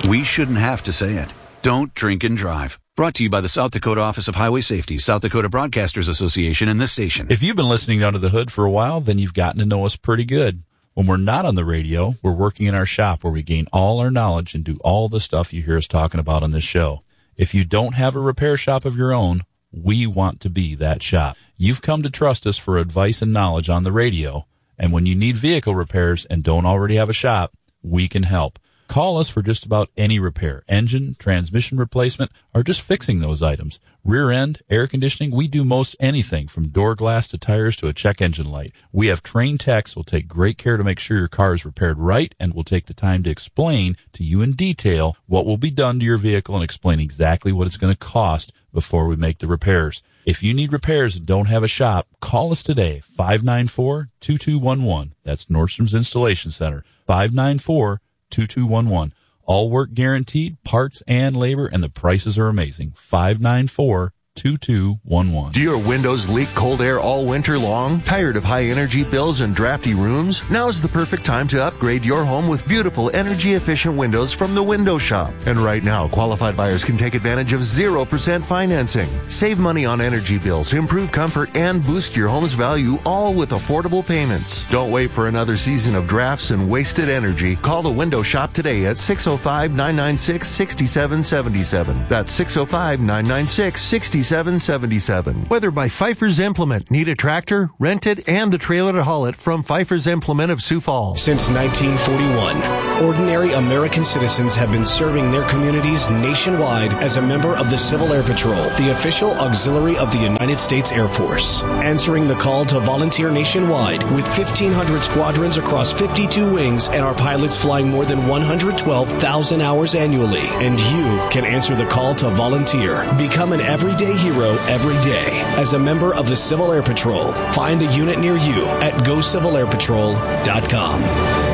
We shouldn't have to say it. Don't drink and drive. Brought to you by the South Dakota Office of Highway Safety, South Dakota Broadcasters Association, and this station. If you've been listening to Under the Hood for a while, then you've gotten to know us pretty good. When we're not on the radio, we're working in our shop where we gain all our knowledge and do all the stuff you hear us talking about on this show. If you don't have a repair shop of your own, we want to be that shop. You've come to trust us for advice and knowledge on the radio, and when you need vehicle repairs and don't already have a shop, we can help. Call us for just about any repair, engine, transmission replacement, or just fixing those items. Rear end, air conditioning, we do most anything from door glass to tires to a check engine light. We have trained techs who will take great care to make sure your car is repaired right and will take the time to explain to you in detail what will be done to your vehicle and explain exactly what it's going to cost before we make the repairs. If you need repairs and don't have a shop, call us today, 594-2211. That's Nordstrom's Installation Center, 594-2211. All work guaranteed, parts and labor, and the prices are amazing. 594-2211. Do your windows leak cold air all winter long? Tired of high energy bills and drafty rooms? Now's the perfect time to upgrade your home with beautiful energy efficient windows from the Window Shop. And right now, qualified buyers can take advantage of 0% financing. Save money on energy bills, improve comfort, and boost your home's value, all with affordable payments. Don't wait for another season of drafts and wasted energy. Call the Window Shop today at 605-996-6777. That's 605-996-6777. Whether by Pfeiffer's Implement, need a tractor, rent it, and the trailer to haul it from Pfeiffer's Implement of Sioux Falls. Since 1941, ordinary American citizens have been serving their communities nationwide as a member of the Civil Air Patrol, the official auxiliary of the United States Air Force. Answering the call to volunteer nationwide with 1,500 squadrons across 52 wings and our pilots flying more than 112,000 hours annually. And you can answer the call to volunteer. Become an everyday hero every day as a member of the Civil Air Patrol. Find a unit near you at GoCivilAirPatrol.com.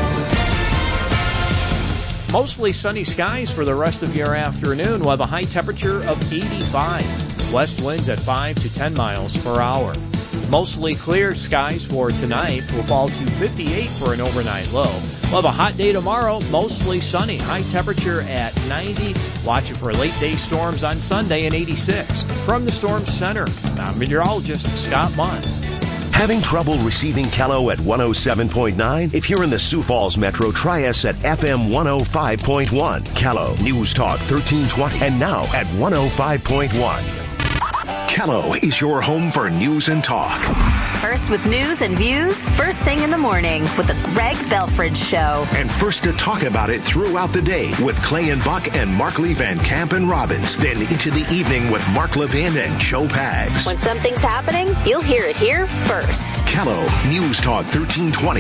Mostly sunny skies for the rest of your afternoon. We'll have a high temperature of 85. West winds at 5 to 10 miles per hour. Mostly clear skies for tonight. Will fall to 58 for an overnight low. We'll have a hot day tomorrow, mostly sunny. High temperature at 90. Watch it for late day storms on Sunday and 86. From the Storm Center, I'm meteorologist Scott Munz. Having trouble receiving Kello at 107.9? If you're in the Sioux Falls Metro, try us at FM 105.1. Kello, News Talk 1320, and now at 105.1. Kello is your home for news and talk. First with news and views, first thing in the morning with the Greg Belfridge Show. And first to talk about it throughout the day with Clay and Buck and Mark Lee Van Camp and Robbins. Then into the evening with Mark Levin and Joe Pags. When something's happening, you'll hear it here first. Kello, News Talk 1320,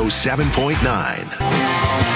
107.9.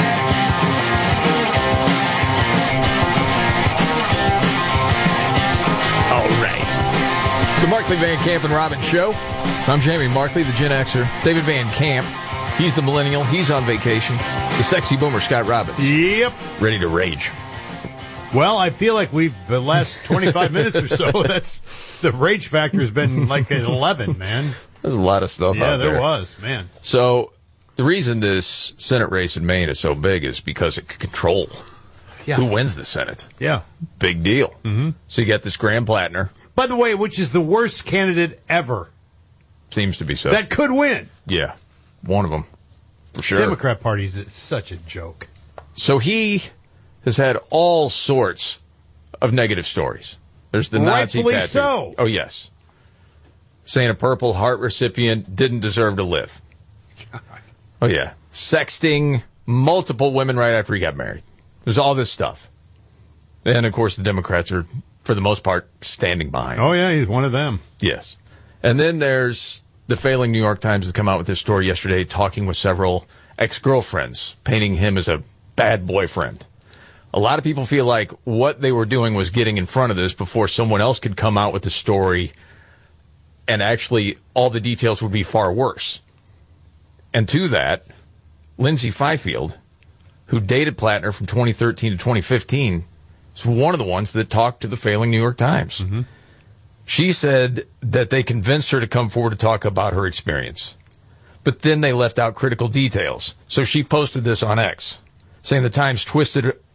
The Markley Van Camp and Robbins Show. I'm Jamie Markley, the Gen Xer. David Van Camp, he's the millennial. He's on vacation. The sexy boomer, Scott Robbins. Yep. Ready to rage. Well, I feel like the last 25 minutes or so, that's the rage factor has been like an 11, man. There's a lot of stuff out there. Yeah, there was, man. So the reason this Senate race in Maine is so big is because it could control who wins the Senate. Yeah. Big deal. Mm-hmm. So you got this Graham Plattner. By the way, which is the worst candidate ever. Seems to be so. That could win. Yeah, one of them, for sure. Democrat Party's such a joke. So he has had all sorts of negative stories. There's the Nazi Rightfully tattoo. so. Oh, yes. Saying a Purple Heart recipient didn't deserve to live. God. Oh, yeah. Sexting multiple women right after he got married. There's all this stuff. And, of course, the Democrats are, for the most part, standing behind. Oh, yeah, he's one of them. Yes. And then there's the failing New York Times that come out with this story yesterday, talking with several ex-girlfriends, painting him as a bad boyfriend. A lot of people feel like what they were doing was getting in front of this before someone else could come out with the story, and actually all the details would be far worse. And to that, Lindsay Fifield, who dated Plattner from 2013 to 2015, is one of the ones that talked to the failing New York Times. Mm-hmm. She said that they convinced her to come forward to talk about her experience. But then they left out critical details. So she posted this on X, saying the Times twisted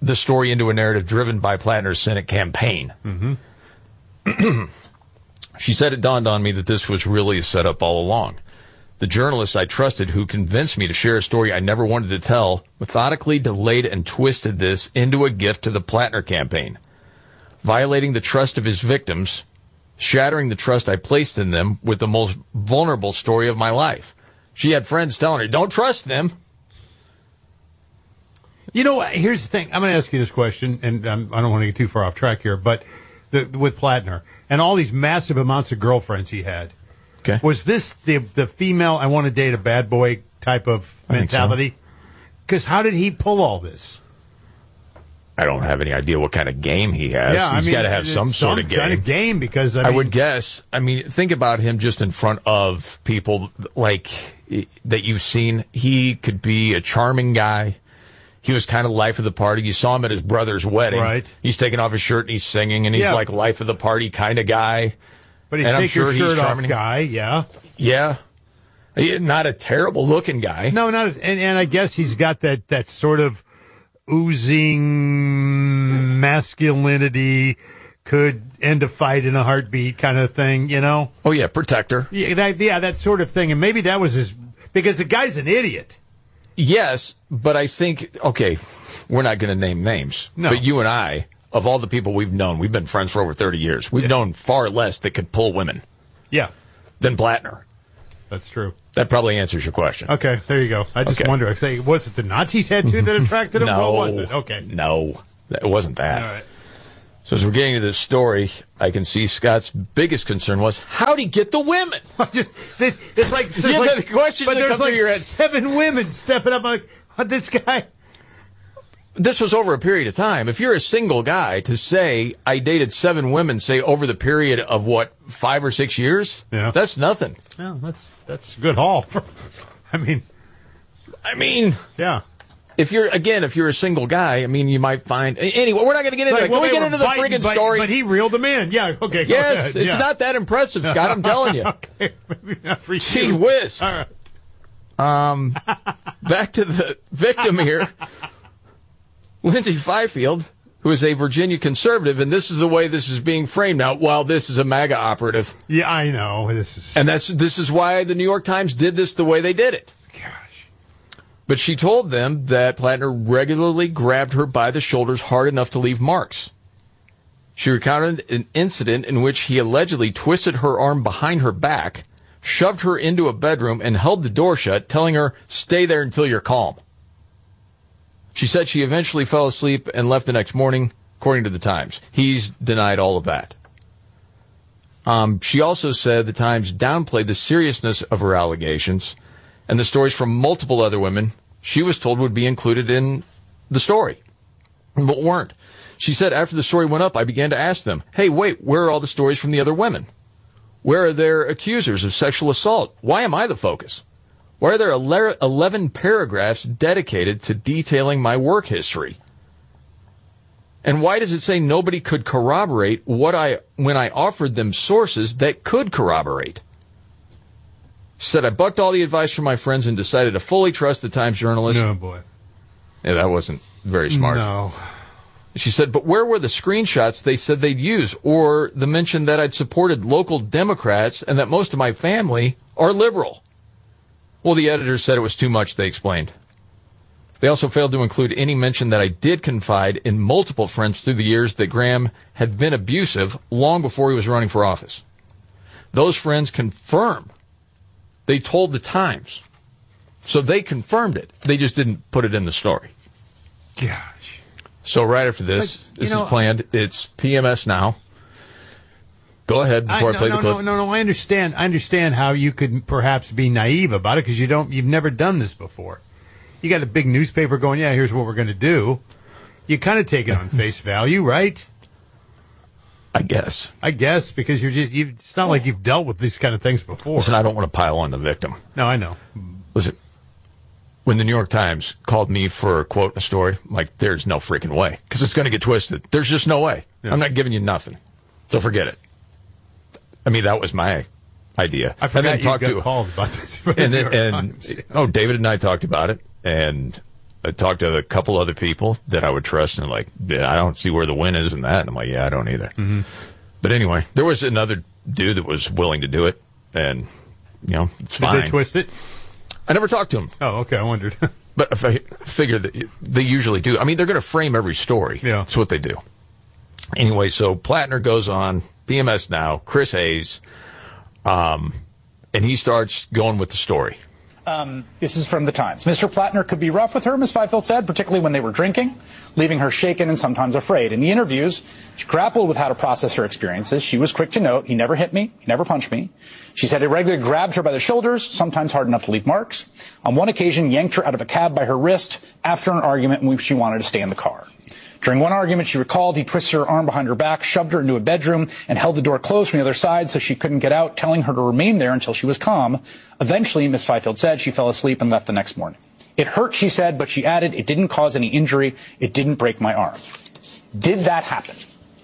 the story into a narrative driven by Plattner's Senate campaign. Mm-hmm. She said, it dawned on me that this was really a setup all along. The journalists I trusted who convinced me to share a story I never wanted to tell methodically delayed and twisted this into a gift to the Plattner campaign, violating the trust of his victims, shattering the trust I placed in them with the most vulnerable story of my life. She had friends telling her, don't trust them. You know, here's the thing. I'm going to ask you this question, and I don't want to get too far off track here, but with Plattner and all these massive amounts of girlfriends he had, okay, was this the female, I want to date a bad boy type of mentality? Because how did he pull all this? I don't have any idea what kind of game he has. Yeah, He's got to have some sort of game. Kind of game, because I would guess. I mean, think about him just in front of people like that you've seen. He could be a charming guy. He was kind of life of the party. You saw him at his brother's wedding. Right. He's taking off his shirt and he's singing, and he's like life of the party kind of guy. But he's taking his shirt off guy, yeah. Yeah. Not a terrible looking guy. No, not. And I guess he's got that sort of oozing masculinity, could end a fight in a heartbeat kind of thing, you know? Oh, yeah, protector. Yeah, that sort of thing. And maybe that was his, because the guy's an idiot. Yes, but I think, okay, we're not going to name names. No. But you and I, of all the people we've known, we've been friends for over 30 years. We've known far less that could pull women. Yeah. Than Plattner. That's true. That probably answers your question. Okay, there you go. I just wonder. I say, was it the Nazi tattoo that attracted him? No. What was it? Okay. No, it wasn't that. All right. So as we're getting to this story, I can see Scott's biggest concern was, how'd he get the women? It's like, the question but that there's comes like to your head. 7 women stepping up like, this guy. This was over a period of time. If you're a single guy, to say I dated 7 women, say over the period of what, 5 or 6 years? Yeah. That's nothing. Yeah, that's a good haul. I mean, yeah. If you're a single guy, I mean, you might find anyway. We're not going to get into it. Can we get into the friggin' story? But he reeled them in. Yeah. Okay. Yes, it's not that impressive, Scott. I'm telling you. Okay, maybe not for you. Gee whiz. All right. Back to the victim here, Lindsay Fifield, who is a Virginia conservative, and this is the way this is being framed now. While this is a MAGA operative, yeah, I know this is why the New York Times did this the way they did it. But she told them that Plattner regularly grabbed her by the shoulders hard enough to leave marks. She recounted an incident in which he allegedly twisted her arm behind her back, shoved her into a bedroom, and held the door shut, telling her, "Stay there until you're calm." She said she eventually fell asleep and left the next morning, according to the Times. He's denied all of that. She also said the Times downplayed the seriousness of her allegations, and the stories from multiple other women she was told would be included in the story, but weren't. She said, after the story went up, I began to ask them, hey, wait, where are all the stories from the other women? Where are their accusers of sexual assault? Why am I the focus? Why are there 11 paragraphs dedicated to detailing my work history? And why does it say nobody could corroborate when I offered them sources that could corroborate? Said I bucked all the advice from my friends and decided to fully trust the Times journalist. No, boy. Yeah, that wasn't very smart. No. She said, but where were the screenshots they said they'd use, or the mention that I'd supported local Democrats and that most of my family are liberal? Well, the editors said it was too much, they explained. They also failed to include any mention that I did confide in multiple friends through the years that Graham had been abusive long before he was running for office. Those friends confirm. They told the Times. So they confirmed it. They just didn't put it in the story. Gosh. So right after this, is planned. It's PMS now. Go ahead before I play the clip. No, I understand. I understand how you could perhaps be naive about it because you've never done this before. You got a big newspaper going, yeah, here's what we're going to do. You kind of take it on face value, right? I guess because it's not like you've dealt with these kind of things before. Listen, I don't want to pile on the victim. No, I know. Listen, when the New York Times called me for a quote in a story, I'm like, there's no freaking way because it's going to get twisted. There's just no way. Yeah. I'm not giving you nothing. So forget it. I mean, that was my idea. I forgot you got called about this. David and I talked about it, and I talked to a couple other people that I would trust, and like, I don't see where the win is in that. And I'm like, yeah, I don't either. Mm-hmm. But anyway, there was another dude that was willing to do it, and, it's fine. Did they twist it? I never talked to him. Oh, okay, I wondered. But if I figure that they usually do. I mean, they're going to frame every story. Yeah. That's what they do. Anyway, so Plattner goes on PMS Now, Chris Hayes, and he starts going with the story. This is from the Times. Mr. Plattner could be rough with her, Ms. Fifield said, particularly when they were drinking, leaving her shaken and sometimes afraid. In the interviews, she grappled with how to process her experiences. She was quick to note, he never hit me, he never punched me. She said he regularly grabbed her by the shoulders, sometimes hard enough to leave marks. On one occasion, yanked her out of a cab by her wrist after an argument in which she wanted to stay in the car. During one argument, she recalled he twisted her arm behind her back, shoved her into a bedroom, and held the door closed from the other side so she couldn't get out, telling her to remain there until she was calm. Eventually, Ms. Fifield said she fell asleep and left the next morning. It hurt, she said, but she added, it didn't cause any injury. It didn't break my arm. Did that happen?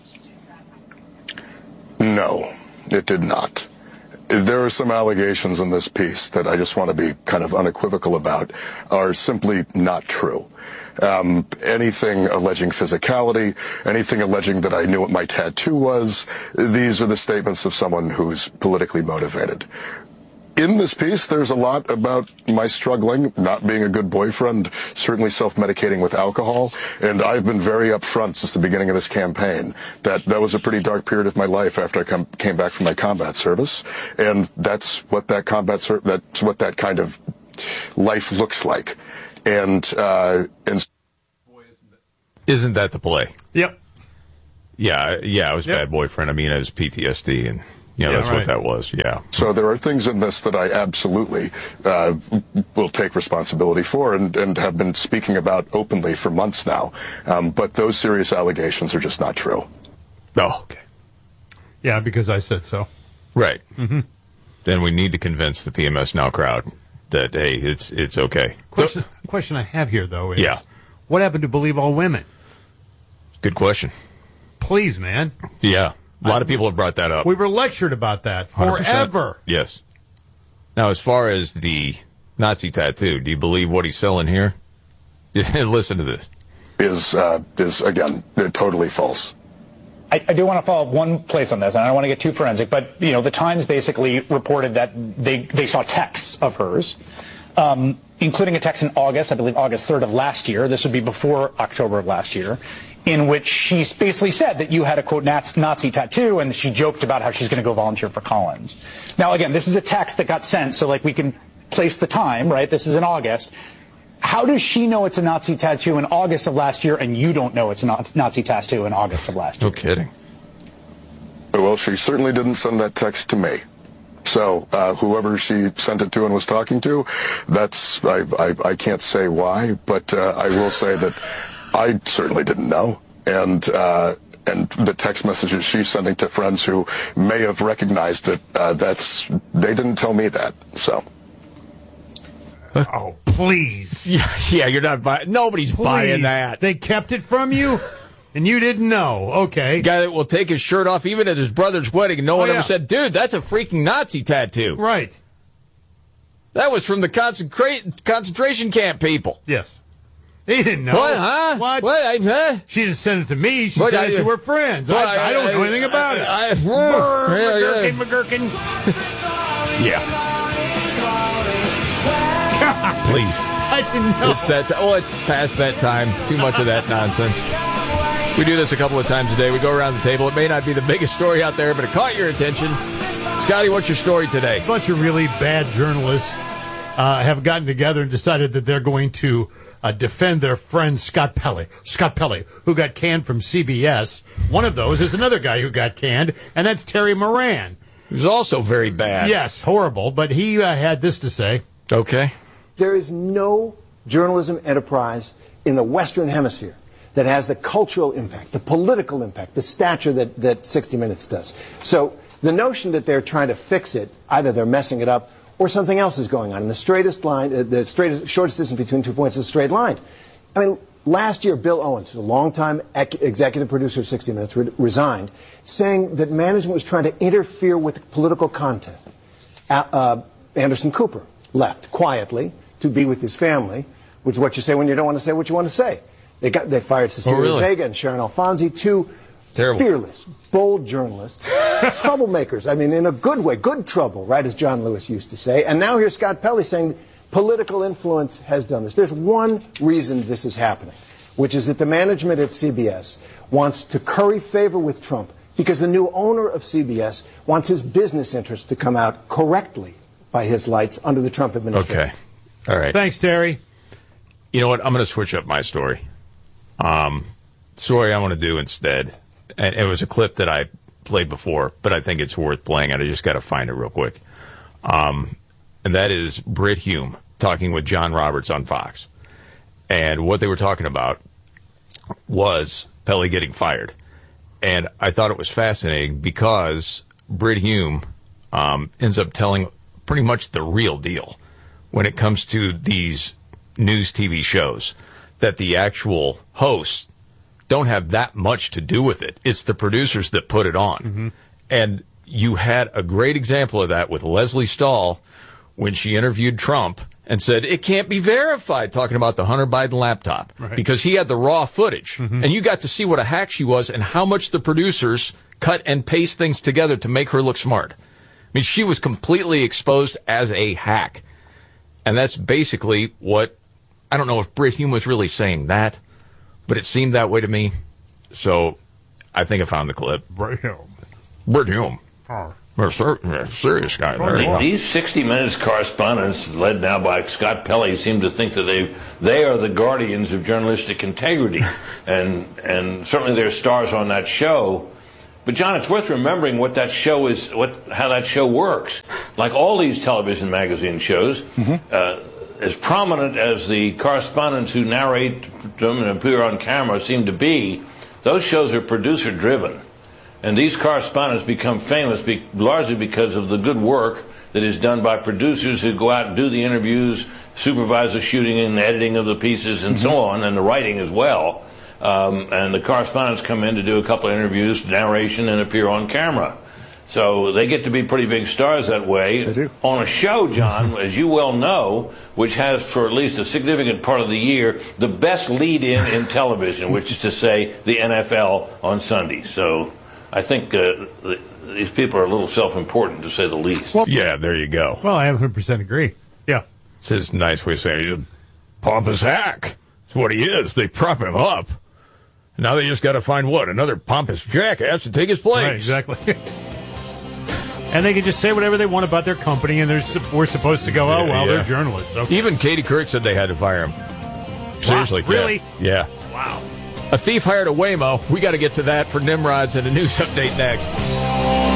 No, it did not. There are some allegations in this piece that I just want to be kind of unequivocal about are simply not true. Anything alleging physicality, anything alleging that I knew what my tattoo was, these are the statements of someone who's politically motivated. In this piece, there's a lot about my struggling, not being a good boyfriend, certainly self-medicating with alcohol, and I've been very upfront since the beginning of this campaign that was a pretty dark period of my life after I came back from my combat service, and that's what that kind of life looks like. And isn't that the play? Yep. Yeah, I was bad boyfriend. I mean, I was PTSD, and that's right. What that was. Yeah. So there are things in this that I absolutely will take responsibility for and have been speaking about openly for months now. But those serious allegations are just not true. Oh, okay. Yeah, because I said so. Right. Mm-hmm. Then we need to convince the PMS Now crowd that, hey, it's okay. Question I have here, though, is what happened to believe all women? Good question. Please, man. Yeah. A lot of people have brought that up. We were lectured about that forever. 100%. Yes. Now, as far as the Nazi tattoo, do you believe what he's selling here? Listen to this. Is again, totally false. I do want to follow up one place on this, and I don't want to get too forensic, but, the Times basically reported that they saw texts of hers, including a text in August, I believe August 3rd of last year. This would be before October of last year, in which she basically said that you had a, quote, Nazi tattoo, and she joked about how she's going to go volunteer for Collins. Now, again, this is a text that got sent, so, we can place the time, right? This is in August. How does she know it's a Nazi tattoo in August of last year, and you don't know it's a Nazi tattoo in August of last year? No kidding. Well, she certainly didn't send that text to me. So whoever she sent it to and was talking to, I can't say why, but I will say that I certainly didn't know. And the text messages she's sending to friends who may have recognized it, they didn't tell me that, so. Oh, please. Yeah, you're not buying. Nobody's buying that. They kept it from you, and you didn't know. Okay. Guy that will take his shirt off even at his brother's wedding, and no one ever said, dude, that's a freaking Nazi tattoo. Right. That was from the concentration camp people. Yes. They didn't know. What, huh? What? She didn't send it to me. She sent it to her friends. I don't know anything about it. McGurkin. Yeah. Please. I didn't know. It's past that time. Too much of that nonsense. We do this a couple of times a day. We go around the table. It may not be the biggest story out there, but it caught your attention. Scotty, what's your story today? A bunch of really bad journalists have gotten together and decided that they're going to defend their friend Scott Pelley, who got canned from CBS. One of those is another guy who got canned, and that's Terry Moran. Who's also very bad. Yes, horrible. But he had this to say. Okay. There is no journalism enterprise in the Western Hemisphere that has the cultural impact, the political impact, the stature that 60 Minutes does. So the notion that they're trying to fix it, either they're messing it up or something else is going on. And the shortest distance between 2 points is a straight line. I mean, last year, Bill Owens, a longtime executive producer of 60 Minutes, resigned, saying that management was trying to interfere with political content. Anderson Cooper left quietly to be with his family. which is what you say when you don't want to say what you want to say. They fired Cecilia Vega and Sharon Alfonsi, two fearless, bold journalists, troublemakers. I mean, in a good way, good trouble, right, as John Lewis used to say. And now here's Scott Pelley saying political influence has done this. There's one reason this is happening, which is that the management at CBS wants to curry favor with Trump because the new owner of CBS wants his business interests to come out correctly by his lights under the Trump administration. Okay. All right. Thanks, Terry. You know what? I'm going to switch up my story. Story I want to do instead, and it was a clip that I played before, but I think it's worth playing, and I just got to find it real quick. And that is Brit Hume talking with John Roberts on Fox. And what they were talking about was Pelley getting fired. And I thought it was fascinating because Brit Hume ends up telling pretty much the real deal when it comes to these news TV shows, that the actual hosts don't have that much to do with it. It's the producers that put it on. Mm-hmm. And you had a great example of that with Leslie Stahl when she interviewed Trump and said, it can't be verified, talking about the Hunter Biden laptop, right, because he had the raw footage. Mm-hmm. And you got to see what a hack she was and how much the producers cut and paste things together to make her look smart. I mean, she was completely exposed as a hack. And that's basically what, I don't know if Brit Hume was really saying that, but it seemed that way to me. So I think I found the clip. Brit Hume. Brit Hume. Oh. Serious guy. Well, these 60 Minutes correspondents, led now by Scott Pelley, seem to think that they are the guardians of journalistic integrity, and certainly they're stars on that show. But John, it's worth remembering what that show is, how that show works. Like all these television magazine shows, as prominent as the correspondents who narrate them and appear on camera seem to be, those shows are producer driven. And these correspondents become famous largely because of the good work that is done by producers who go out and do the interviews, supervise the shooting and editing of the pieces and so on, and the writing as well. And the correspondents come in to do a couple of interviews, narration, and appear on camera. So they get to be pretty big stars that way. They do. On a show, John, as you well know, which has for at least a significant part of the year the best lead-in in television, which is to say the NFL on Sunday. So I think these people are a little self-important, to say the least. Well, yeah, there you go. Well, I 100% agree. Yeah. It's his nice way of saying he's a pompous hack. That's what he is. They prop him up. Now they just got to find what? Another pompous jackass to take his place. Right, exactly. And they can just say whatever they want about their company, and we're supposed to go, they're journalists. Okay. Even Katie Couric said they had to fire him. Seriously. Wow, really? Yeah. Wow. A thief hired a Waymo. We got to get to that for Nimrods and a news update next.